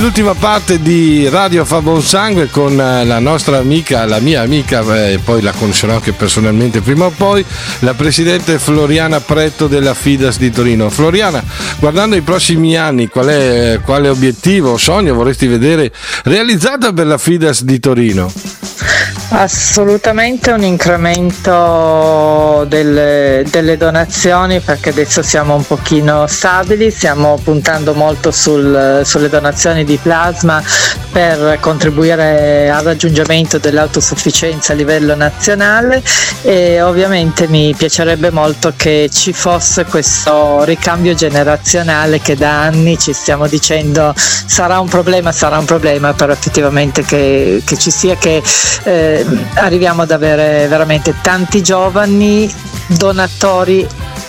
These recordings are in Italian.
L'ultima parte di Radio Fa Buon Sangue con la nostra amica, la mia amica, poi la conoscerò anche personalmente prima o poi, la presidente Floriana Pretto della FIDAS di Torino. Floriana, guardando i prossimi anni, quale obiettivo o sogno vorresti vedere realizzato per la FIDAS di Torino? Assolutamente un incremento delle donazioni, perché adesso siamo un pochino stabili, stiamo puntando molto sulle donazioni di plasma per contribuire al raggiungimento dell'autosufficienza a livello nazionale, e ovviamente mi piacerebbe molto che ci fosse questo ricambio generazionale che da anni ci stiamo dicendo sarà un problema, però effettivamente che ci sia, che arriviamo ad avere veramente tanti giovani donatori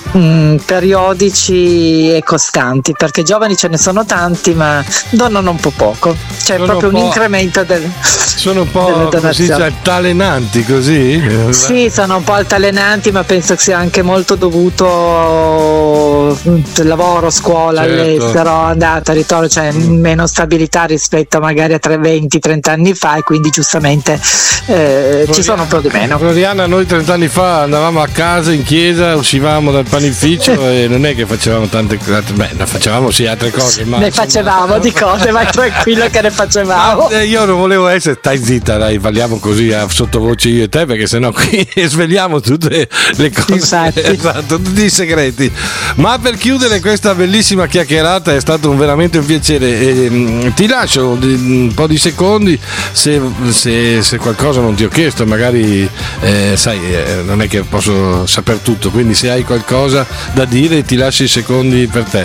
periodici e costanti, perché giovani ce ne sono tanti ma donano un po' poco, c'è proprio un incremento sono un po' come si dice, altalenanti così? Sì, sono un po' altalenanti, ma penso che sia anche molto dovuto al lavoro, scuola, certo, all'estero, andata, ritorno, cioè meno stabilità rispetto magari a 20-30 anni fa, e quindi giustamente ci sono un po' di meno. Floriana, noi 30 anni fa andavamo a casa in chiesa, uscivamo dal panificio e non è che facevamo tante cose, facevamo sì altre cose, ma ne facevamo di cose, ma tranquillo che ne facevamo. Io non volevo essere, stai zitta, dai, parliamo così a sottovoce io e te, perché sennò qui sveliamo tutte le cose, esatto, tutti i segreti. Ma per chiudere questa bellissima chiacchierata è stato veramente un piacere, ti lascio un po' di secondi se qualcosa non ti ho chiesto, magari sai, non è che posso saper tutto, quindi se hai qualcosa da dire ti lascio i secondi per te.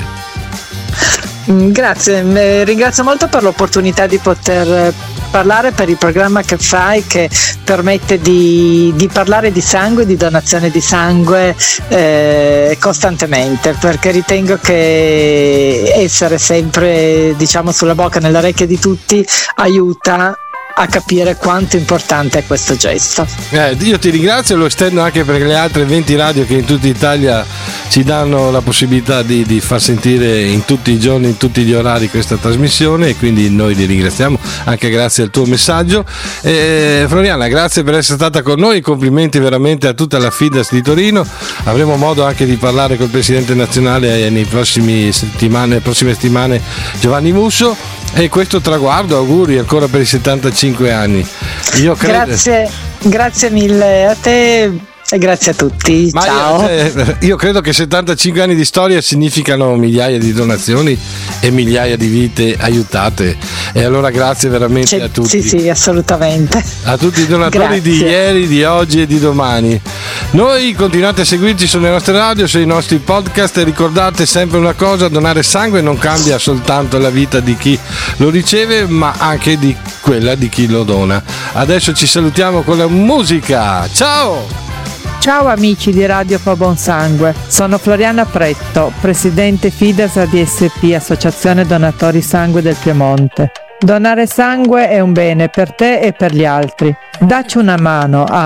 Grazie, ringrazio molto per l'opportunità di poter parlare, per il programma che fai, che permette di parlare di sangue, di donazione di sangue costantemente, perché ritengo che essere sempre, diciamo, sulla bocca, nelle orecchie di tutti aiuta a capire quanto importante è questo gesto. Io ti ringrazio, lo estendo anche per le altre 20 radio che in tutta Italia ci danno la possibilità di far sentire in tutti i giorni, in tutti gli orari questa trasmissione, e quindi noi li ringraziamo anche grazie al tuo messaggio. Floriana, grazie per essere stata con noi, complimenti veramente a tutta la FIDAS di Torino. Avremo modo anche di parlare col presidente nazionale nelle prossime settimane, Giovanni Musso, e questo traguardo, auguri ancora per i 75 anni. Io credo... Grazie mille a te e grazie a tutti. Ciao. Io credo che 75 anni di storia significano migliaia di donazioni e migliaia di vite aiutate, e allora grazie veramente a tutti. Sì, assolutamente. A tutti i donatori di ieri, di oggi e di domani. Noi continuate a seguirci sulle nostre radio, sui nostri podcast, e ricordate sempre una cosa: donare sangue non cambia soltanto la vita di chi lo riceve, ma anche di quella di chi lo dona. Adesso ci salutiamo con la musica. Ciao! Ciao amici di Radio Fa Buon Sangue, sono Floriana Pretto, presidente FIDAS ADSP, Associazione Donatori Sangue del Piemonte. Donare sangue è un bene per te e per gli altri. Dacci una mano a